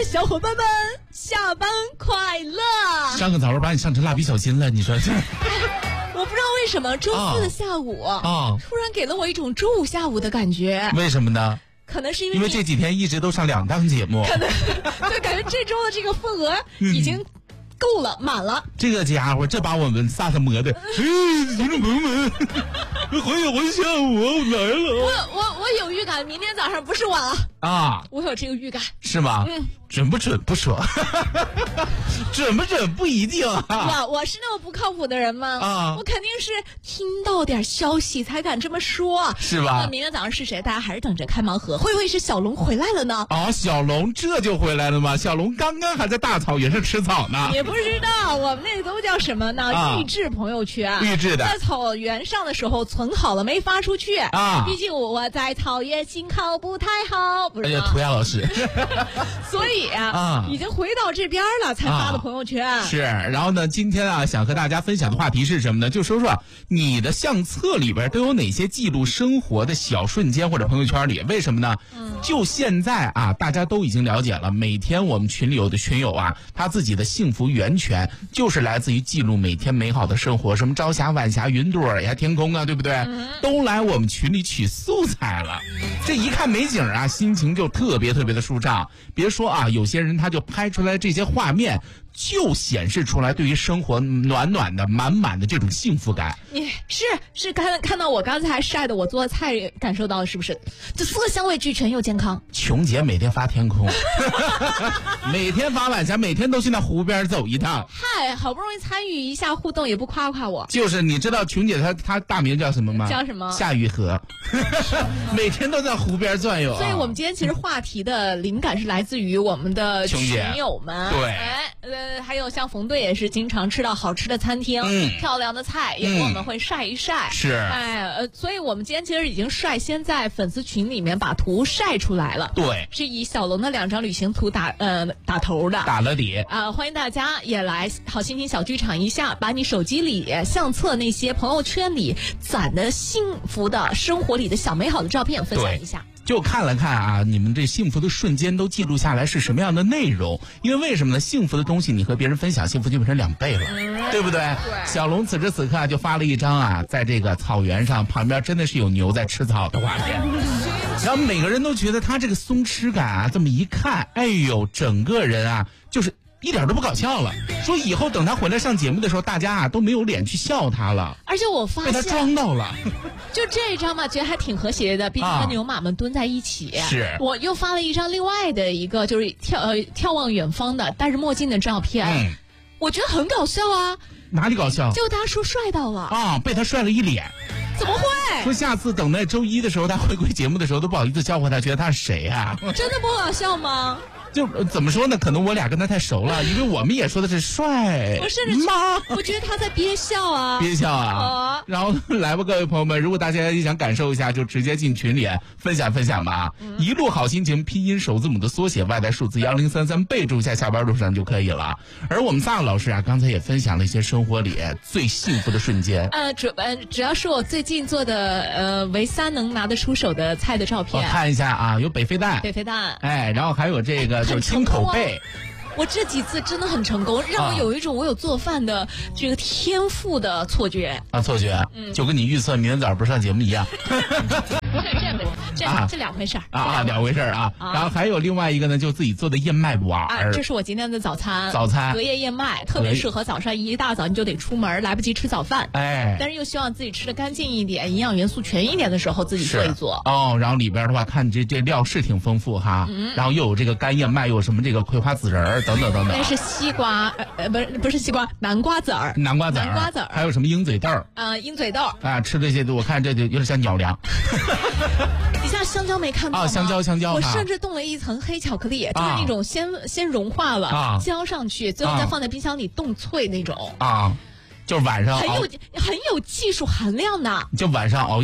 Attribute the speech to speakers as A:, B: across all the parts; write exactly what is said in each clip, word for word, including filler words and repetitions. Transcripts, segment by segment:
A: 小伙伴们，下班快乐！
B: 上个早上把你上成蜡笔小新了，你说这？
A: 我不知道为什么周四的下午啊、
B: 哦，
A: 突然给了我一种周五下午的感觉。
B: 为什么呢？
A: 可能是因为
B: 因为这几天一直都上两档节目，
A: 可能就感觉这周的这个份额已经够了，满了。
B: 这个家伙，这把我们萨特磨的，哎，听众朋友们，欢迎欢下午我来了。
A: 我我我有预感，明天早上不是我了
B: 啊！
A: 我有这个预感，
B: 是吗？
A: 嗯，
B: 准不准不说，准不准不一定啊。
A: 我我是那么不靠谱的人吗？
B: 啊，
A: 我肯定是听到点消息才敢这么说，
B: 是吧？
A: 那明天早上是谁？大家还是等着开盲盒，会不会是小龙回来了呢？
B: 哦，小龙这就回来了吗？小龙刚刚还在大草原上吃草呢。
A: 也不知道，我们那都叫什么呢？
B: 啊、
A: 预制朋友圈，
B: 预制的，
A: 在草原上的时候存好了没发出去
B: 啊。
A: 毕竟我在草原信号不太好，不是吗？
B: 哎呀，涂鸦老师，
A: 所以
B: 啊，
A: 已经回到这边了才发的朋友圈。
B: 啊、是，然后呢，今天啊，想和大家分享的话题是什么呢？就说说你的相册里边都有哪些记录生活的小瞬间或者朋友圈里？为什么呢？嗯，就现在啊，大家都已经了解了，每天我们群里有的群友啊，他自己的幸福源泉就是来自于记录每天美好的生活，什么朝霞、晚霞、云朵呀、天空啊，对不对？嗯、都来我们群里取素材了。这一看美景啊，心情就特别特别的舒畅。别说啊，有些人他就拍出来这些画面，就显示出来对于生活暖暖的、满满的这种幸福感。
A: 你是是看看到我刚才晒的我做的菜，感受到是不是？这色香味俱全又健康。
B: 琼姐每天发天空，每天发晚霞，每天都去那湖边走一趟。
A: 嗨，好不容易参与一下互动，也不夸夸我。
B: 就是你知道琼姐她她大名叫什么吗？
A: 叫什么？
B: 夏雨荷，每天都在湖边转悠、啊。
A: 所以我们今天其实话题的灵感是来自于我们的群友们。
B: 对，
A: 哎，呃，还有像冯队也是经常吃到好吃的餐厅，
B: 嗯，
A: 漂亮的菜，也给我们会晒一晒。
B: 嗯、是，
A: 哎，呃，所以我们今天其实已经率先在粉丝群里面把图晒出来了。
B: 对，
A: 是以小龙的两张旅行图打呃打头的，
B: 打了底
A: 啊、呃！欢迎大家也来好心情小剧场一下，把你手机里相册那些朋友圈里攒的幸福的生活里的小美好的照片分享一下。
B: 就看了看啊，你们这幸福的瞬间都记录下来是什么样的内容？因为为什么呢？幸福的东西你和别人分享，幸福就变成两倍了，嗯、对不对？
A: 对。
B: 小龙此时此刻就发了一张啊，在这个草原上，旁边真的是有牛在吃草的画面，然后每个人都觉得他这个松弛感啊，这么一看，哎呦，整个人啊，就是一点都不搞笑了。说以后等他回来上节目的时候，大家啊都没有脸去笑他了。
A: 而且我发现
B: 被他装到了。
A: 就这一张嘛，觉得还挺和谐的，毕竟跟牛马们蹲在一起。
B: 啊、是。
A: 我又发了一张另外的一个，就是眺呃眺望远方的戴着墨镜的照片。
B: 嗯。
A: 我觉得很搞笑啊。
B: 哪里搞笑？
A: 就大家说帅到了
B: 啊，被他帅了一脸。
A: 怎么会？
B: 说下次等在周一的时候，他回归节目的时候都不好意思叫唤他，觉得他是谁呀、
A: 啊？真的不搞笑吗？
B: 就怎么说呢？可能我俩跟他太熟了，因为我们也说的是帅。
A: 我甚至
B: 妈，
A: 我觉得他在憋笑啊，
B: 憋笑啊。
A: 啊
B: 然后来吧，各位朋友们，如果大家也想感受一下，就直接进群里分享分享吧。嗯、一路好心情，拼音首字母的缩写，外带数字幺零三三，备注一下，下班路上就可以了。而我们萨老师啊，刚才也分享了一些生活里最幸福的瞬间。
A: 呃，主呃，主要是我最近做的呃唯三能拿得出手的菜的照片。
B: 我看一下啊，有北非蛋，
A: 北非蛋，
B: 哎，然后还有这个就是青口贝。
A: 我这几次真的很成功，让我有一种我有做饭的这个天赋的错觉
B: 啊，错觉，嗯，就跟你预测明天早上不上节目一样。
A: 不是这个，这、啊、这两回事儿
B: 啊啊，两回事儿啊。然后还有另外一个呢，就自己做的燕麦碗儿、
A: 啊，这是我今天的早餐，
B: 早餐
A: 隔夜燕麦，特别适合早上一大早你就得出门，来不及吃早饭，
B: 哎，
A: 但是又希望自己吃的干净一点，营养元素全一点的时候，自己做一做。
B: 哦，然后里边的话，看这这料是挺丰富哈，嗯、然后又有这个干燕麦，又有什么这个葵花籽仁儿等等等等。
A: 那是西瓜，呃，不是不是西瓜，南瓜籽儿，
B: 南瓜籽儿，
A: 南瓜籽儿，
B: 还有什么鹰嘴豆儿，
A: 呃，鹰嘴豆
B: 啊，吃这些我看这就有点像鸟粮。
A: 底下香蕉没看到吗？
B: 啊，香蕉香蕉，
A: 我甚至冻了一层黑巧克力，就是那种先、啊、先融化了，
B: 啊，
A: 浇上去，最后再放在冰箱里冻脆那种
B: 啊。就是晚上
A: 很有很有技术含量的，
B: 就晚上熬夜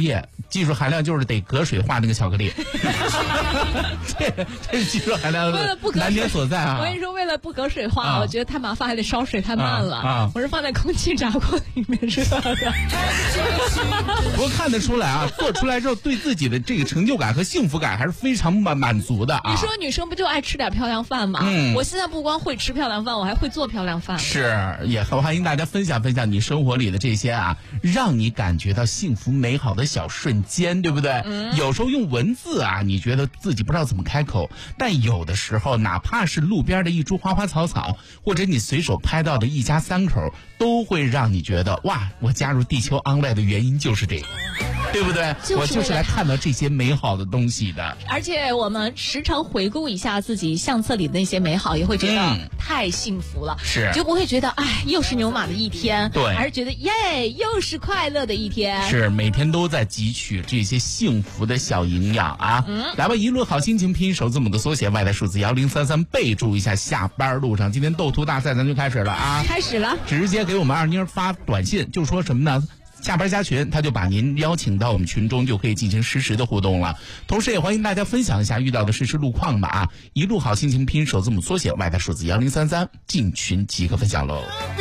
B: 技术含量就是得隔水化那个巧克力。这这是技术含量难点所在啊！
A: 我跟你说，为了不隔水化，啊、我觉得太麻烦，还得烧水太慢了。
B: 啊啊、
A: 我是放在空气炸锅里面热的。
B: 不过看得出来啊，做出来之后对自己的这个成就感和幸福感还是非常满满足的啊。
A: 你说女生不就爱吃点漂亮饭吗？嗯，我现在不光会吃漂亮饭，我还会做漂亮饭。
B: 是，也欢迎大家分享分享你生活里的这些啊，让你感觉到幸福美好的小瞬间，对不对？嗯、有时候用文字啊，你觉得自己不知道怎么开口，但有的时候哪怕是路边的一株花花草草，或者你随手拍到的一家三口，都会让你觉得哇，我加入地球 online 的原因就是这个。对不对？
A: 就是
B: 我就是来看到这些美好的东西的。
A: 而且我们时常回顾一下自己相册里的那些美好，也会觉得、嗯、太幸福了，
B: 是
A: 就不会觉得哎又是牛马的一天，
B: 对，
A: 而是觉得耶又是快乐的一天，
B: 是每天都在汲取这些幸福的小营养啊。嗯，来吧，一路好心情拼首字母的缩写，外带数字幺零三三，备注一下下班路上。今天斗图大赛咱就开始了啊！
A: 开始了，
B: 直接给我们二妮发短信，就说什么呢？下班加群，他就把您邀请到我们群中，就可以进行实时的互动了。同时也欢迎大家分享一下遇到的实时路况吧啊！一路好心情拼首字母缩写，外带数字幺零三三，进群即可分享喽。